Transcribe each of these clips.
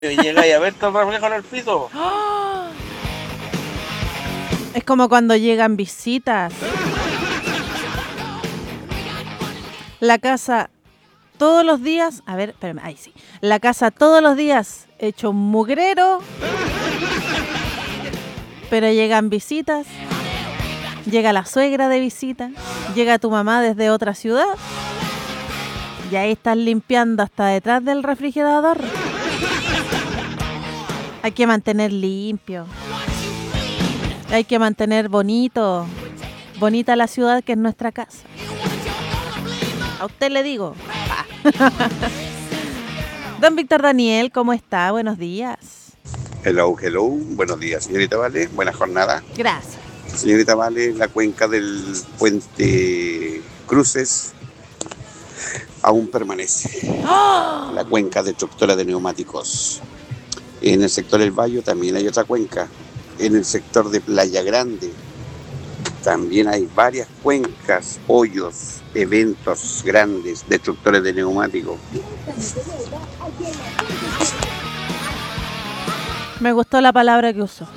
Llegáis a ver todo el reflejo en el piso. Es como cuando llegan visitas. La casa todos los días. A ver, espérame, ahí sí. La casa todos los días hecho un mugrero. Pero llegan visitas. Llega la suegra de visita. Llega tu mamá desde otra ciudad. Y ahí están limpiando hasta detrás del refrigerador. Hay que mantener limpio. Hay que mantener bonita la ciudad que es nuestra casa. A usted le digo. Don Víctor Daniel, ¿cómo está? Buenos días. Hello, buenos días, señorita Vale, buena jornada. Gracias. Señorita Vale, la cuenca del puente Cruces aún permanece. ¡Oh! La cuenca destructora de neumáticos. En el sector del Bayo también hay otra cuenca. En el sector de Playa Grande también hay varias cuencas, hoyos, eventos grandes, destructores de neumáticos. Me gustó la palabra que usó.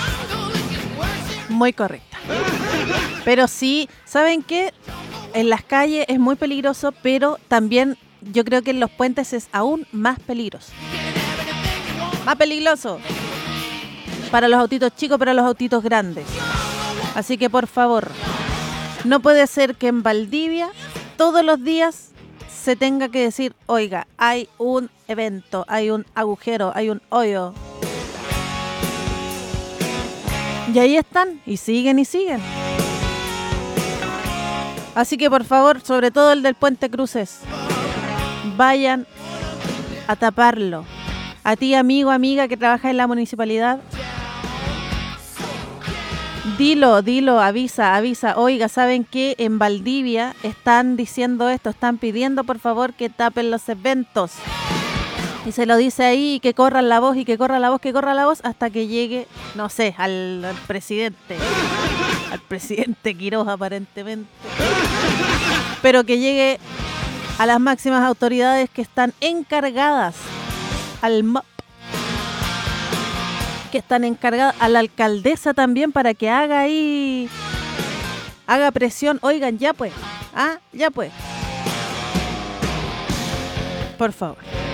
Muy correcta. Pero sí, ¿saben qué? En las calles es muy peligroso, pero también yo creo que en los puentes es aún más peligroso. Más peligroso. Para los autitos chicos, para los autitos grandes. Así que por favor, no puede ser que en Valdivia todos los días se tenga que decir, oiga, hay un evento, hay un agujero, hay un hoyo. Y ahí están, y siguen y siguen. Así que por favor, sobre todo el del Puente Cruces, vayan a taparlo. A ti, amigo, amiga que trabaja en la municipalidad, dilo, avisa. Oiga, ¿saben qué? En Valdivia están diciendo esto, están pidiendo por favor que tapen los eventos. Y se lo dice ahí, y que corran la voz, y que corra la voz, hasta que llegue, no sé, al presidente. Al presidente Quiroz, aparentemente. Pero que llegue a las máximas autoridades que están encargadas, al MOP, que están encargadas, a la alcaldesa también, para que haga presión. Oigan, ya pues, ya pues. Por favor.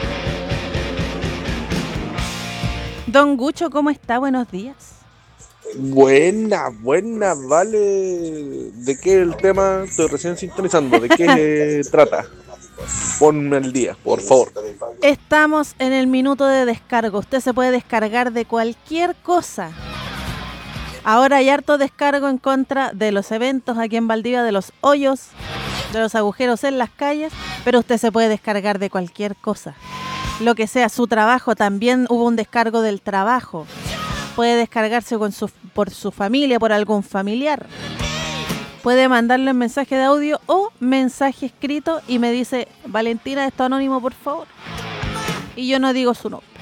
Don Gucho, ¿cómo está? Buenos días. Buena, vale. ¿De qué el tema? Estoy recién sintonizando. ¿De qué trata? Ponme al día, por favor. Estamos en el minuto de descargo. Usted se puede descargar de cualquier cosa. Ahora hay harto descargo en contra de los eventos aquí en Valdivia, de los hoyos, de los agujeros en las calles, pero usted se puede descargar de cualquier cosa. Lo que sea, su trabajo, también hubo un descargo del trabajo. Puede descargarse por su familia, por algún familiar. Puede mandarle un mensaje de audio o mensaje escrito y me dice, Valentina, esto anónimo, por favor. Y yo no digo su nombre.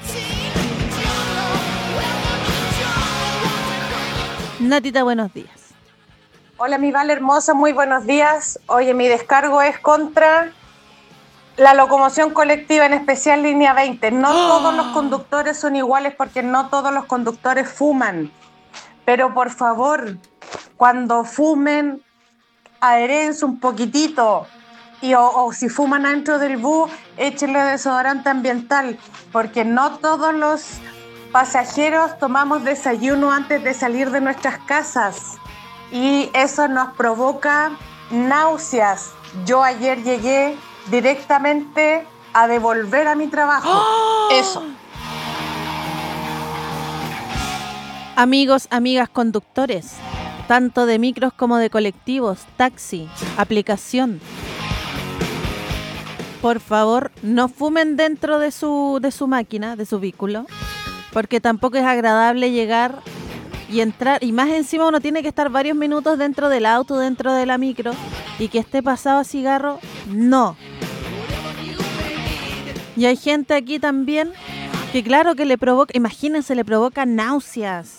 Natita, buenos días. Hola, mi Val hermosa, muy buenos días. Oye, mi descargo es contra la locomoción colectiva, en especial línea 20. No todos los conductores son iguales porque no todos los conductores fuman. Pero por favor, cuando fumen, aérense un poquitito. O si fuman adentro del bus, échenle desodorante ambiental. Porque no todos los pasajeros tomamos desayuno antes de salir de nuestras casas. Y eso nos provoca náuseas. Yo ayer llegué directamente a devolver a mi trabajo. Eso. Amigos, amigas conductores, tanto de micros como de colectivos, taxi, aplicación. Por favor, no fumen dentro de su máquina, de su vehículo, porque tampoco es agradable llegar y entrar, y más encima uno tiene que estar varios minutos dentro del auto, dentro de la micro, y que esté pasado a cigarro, no. Y hay gente aquí también que claro que le provoca, imagínense, le provoca náuseas.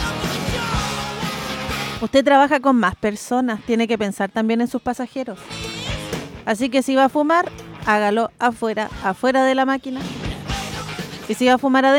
Usted trabaja con más personas, tiene que pensar también en sus pasajeros. Así que si va a fumar, hágalo afuera de la máquina. Y si va a fumar adentro,